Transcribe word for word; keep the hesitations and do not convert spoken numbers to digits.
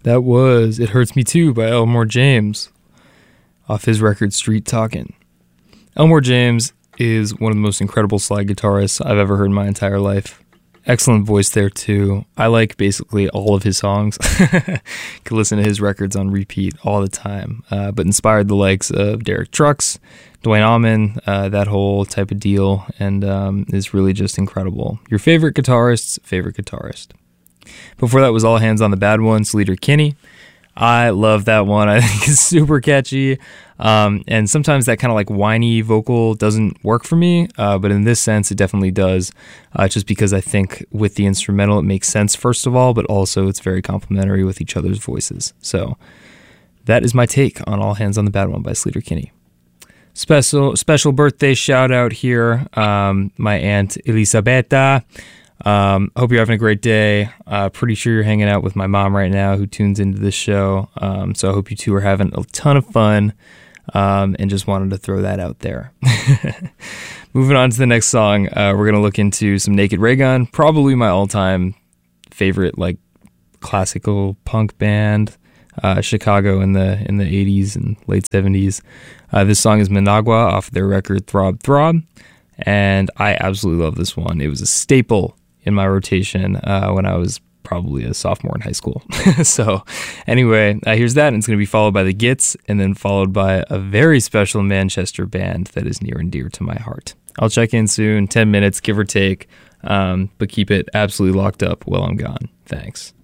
That was It Hurts Me Too by Elmore James off his record Street Talkin'. Elmore James is one of the most incredible slide guitarists I've ever heard in my entire life. Excellent voice there too. I like basically all of his songs. Could listen to his records on repeat all the time. Uh, but inspired the likes of Derek Trucks, Duane Allman, uh, that whole type of deal, and um, is really just incredible. Your favorite guitarist's favorite guitarist. Before that was All Hands on the Bad One, Sleater Kinney. I love that one. I think it's super catchy. Um, and sometimes that kind of like whiny vocal doesn't work for me. Uh, but in this sense, it definitely does. Uh, just because I think with the instrumental, it makes sense, first of all, but also it's very complementary with each other's voices. So that is my take on All Hands on the Bad One by Sleater Kinney. Special, special birthday shout out here. Um, my aunt Elisabetta. Um, hope you're having a great day. Uh, pretty sure you're hanging out with my mom right now who tunes into this show. Um, so I hope you two are having a ton of fun, um, and just wanted to throw that out there. Moving on to the next song, uh, we're going to look into some Naked Raygun, probably my all-time favorite, like, classical punk band, uh, Chicago in the, in the eighties and late seventies. Uh, this song is Managua off their record Throb Throb. And I absolutely love this one. It was a staple in my rotation uh, when I was probably a sophomore in high school. So anyway, uh, here's that. And it's going to be followed by the Gits and then followed by a very special Manchester band that is near and dear to my heart. I'll check in soon, ten minutes, give or take, um, but keep it absolutely locked up while I'm gone. Thanks.